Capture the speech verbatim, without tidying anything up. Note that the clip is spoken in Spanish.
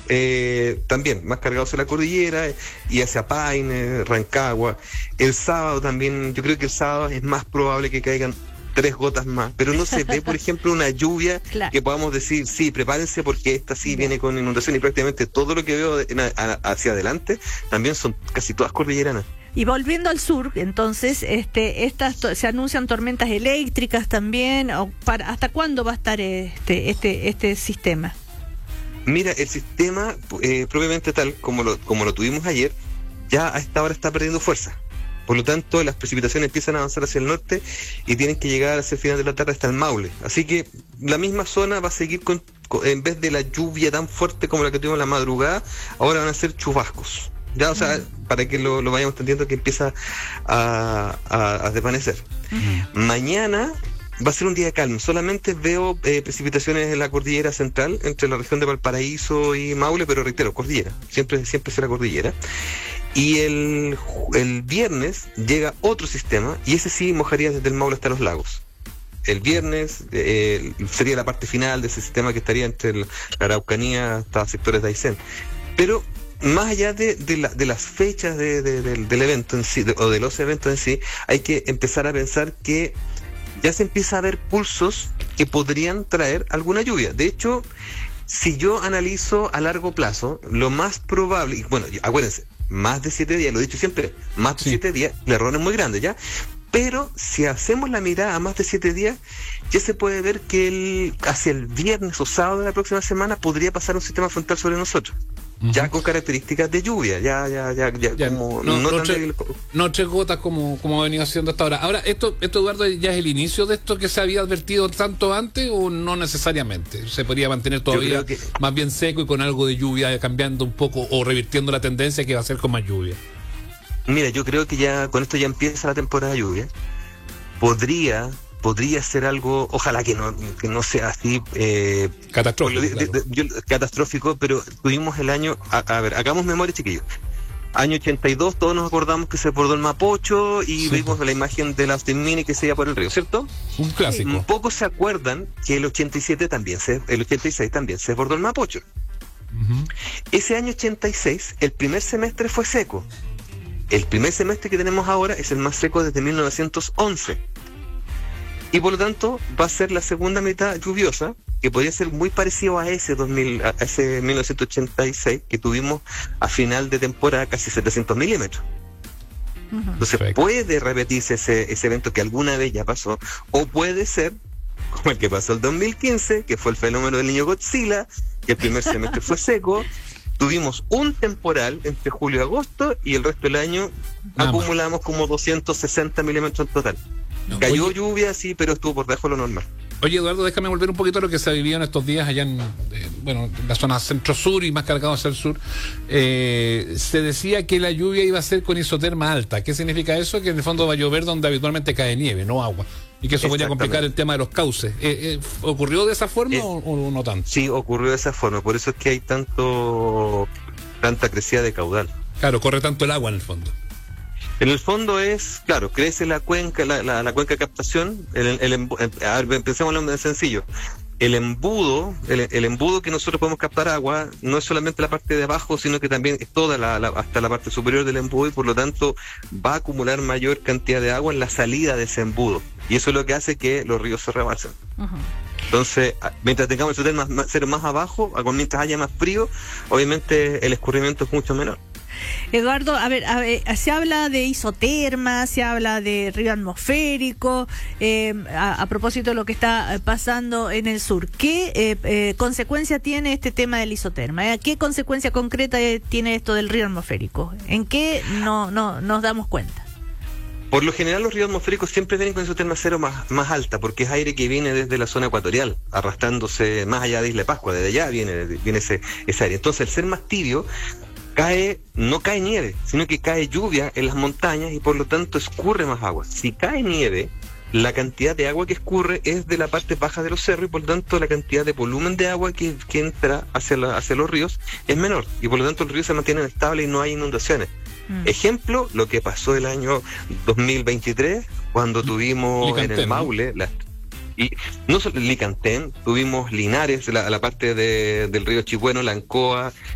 eh, también más cargados hacia la cordillera y hacia Paine, Rancagua. El sábado también, yo creo que el sábado es más probable que caigan tres gotas más, pero no se ve, por ejemplo, una lluvia claro. que podamos decir, sí, prepárense porque esta sí yeah. viene con inundación, y prácticamente todo lo que veo de, a, hacia adelante también son casi todas cordilleranas. Y volviendo al sur, entonces, este, estas to- se anuncian tormentas eléctricas también. O para, ¿hasta cuándo va a estar este, este, este sistema? Mira, el sistema, eh, propiamente tal como lo, como lo tuvimos ayer, ya a esta hora está perdiendo fuerza. Por lo tanto, las precipitaciones empiezan a avanzar hacia el norte y tienen que llegar hacia el final de la tarde hasta el Maule. Así que la misma zona va a seguir con, con en vez de la lluvia tan fuerte como la que tuvimos en la madrugada, ahora van a ser chubascos. Ya, o sea, uh-huh. para que lo, lo vayamos entendiendo, que empieza a, a, a desvanecer. Uh-huh. Mañana va a ser un día de calma. Solamente veo eh, precipitaciones en la cordillera central, entre la región de Valparaíso y Maule, pero reitero, cordillera. Siempre, siempre será cordillera. Y el, el viernes llega otro sistema, y ese sí mojaría desde el Maule hasta los lagos. El viernes eh, sería la parte final de ese sistema que estaría entre la Araucanía hasta sectores de Aysén. Pero más allá de, de, la, de las fechas de, de, de, del evento en sí, de, o de los eventos en sí, hay que empezar a pensar que ya se empieza a ver pulsos que podrían traer alguna lluvia. De hecho, si yo analizo a largo plazo, lo más probable, y bueno, acuérdense, más de siete días, lo he dicho siempre, más de sí. siete días, el error es muy grande, ¿ya? Pero si hacemos la mirada a más de siete días, ya se puede ver que el, hacia el viernes o sábado de la próxima semana podría pasar un sistema frontal sobre nosotros. Uh-huh. Ya con características de lluvia, ya, ya, ya, ya, ya como no, no, no, tan tre- débil. no tres gotas como, como ha venido haciendo hasta ahora. Ahora, esto, esto Eduardo, ¿ya es el inicio de esto que se había advertido tanto antes o no necesariamente? ¿Se podría mantener todavía que... más bien seco y con algo de lluvia cambiando un poco o revirtiendo la tendencia que va a ser con más lluvia? Mira, yo creo que ya con esto ya empieza la temporada de lluvia. Podría podría ser algo, ojalá que no que no sea así eh, catastrófico, de, de, de, yo, catastrófico, pero tuvimos el año, a, a ver, hagamos memoria, chiquillos. Año ochenta y dos, todos nos acordamos que se desbordó el Mapocho y sí. vimos la imagen del Austin Mini que se iba por el río, ¿cierto? Un clásico. Pocos se acuerdan que el ochenta y siete también se, el ochenta y seis también se desbordó el Mapocho. Uh-huh. Ese año ochenta y seis, el primer semestre fue seco. El primer semestre que tenemos ahora es el más seco desde mil novecientos once. Y por lo tanto va a ser la segunda mitad lluviosa, que podría ser muy parecido a ese dos mil, a ese mil novecientos ochenta y seis que tuvimos a final de temporada, casi setecientos milímetros. Uh-huh. Entonces Perfecto. Puede repetirse ese, ese evento que alguna vez ya pasó, o puede ser como el que pasó el dos mil quince, que fue el fenómeno del niño Godzilla, que el primer semestre fue seco. Tuvimos un temporal entre julio y agosto y el resto del año Nada acumulamos más. como doscientos sesenta milímetros en total. No, Cayó oye, lluvia, sí, pero estuvo por debajo de lo normal. Oye, Eduardo, déjame volver un poquito a lo que se vivió en estos días allá en, eh, bueno, la zona centro-sur y más cargado hacia el sur. Eh, se decía que la lluvia iba a ser con isoterma alta. ¿Qué significa eso? Que en el fondo va a llover donde habitualmente cae nieve, no agua. Y que eso podría complicar el tema de los cauces. Eh, eh, ¿Ocurrió de esa forma eh, o, o no tanto? Sí, ocurrió de esa forma. Por eso es que hay tanto tanta crecida de caudal. Claro, corre tanto el agua en el fondo. En el fondo es, claro, crece la cuenca, la, la, la cuenca de captación. El, el, el, a ver, pensémoslo en sencillo. El embudo, el, el embudo que nosotros podemos captar agua, no es solamente la parte de abajo, sino que también es toda la, la hasta la parte superior del embudo, y por lo tanto va a acumular mayor cantidad de agua en la salida de ese embudo. Y eso es lo que hace que los ríos se rebalsen. Uh-huh. Entonces, mientras tengamos el hotel más, más, ser más abajo, mientras haya más frío, obviamente el escurrimiento es mucho menor. Eduardo, a ver, a ver, se habla de isoterma, se habla de río atmosférico, eh, a, a propósito de lo que está pasando en el sur. ¿Qué eh, eh, consecuencia tiene este tema del isoterma? ¿Eh? ¿Qué consecuencia concreta tiene esto del río atmosférico? ¿En qué no, no nos damos cuenta? Por lo general los ríos atmosféricos siempre vienen con isoterma cero más, más alta, porque es aire que viene desde la zona ecuatorial, arrastrándose más allá de Isla Pascua, desde allá viene, viene ese, ese aire. Entonces, al ser más tibio, cae, no cae nieve, sino que cae lluvia en las montañas y por lo tanto escurre más agua. Si cae nieve, la cantidad de agua que escurre es de la parte baja de los cerros y por lo tanto la cantidad de volumen de agua que, que entra hacia, la, hacia los ríos es menor y por lo tanto los ríos se mantienen estables y no hay inundaciones. Mm. Ejemplo, lo que pasó el año dos mil veintitrés cuando tuvimos Licantén, en el Maule, la, y no solo Licantén, tuvimos Linares, la, la parte de, del río Chigüeno, la Ancoa,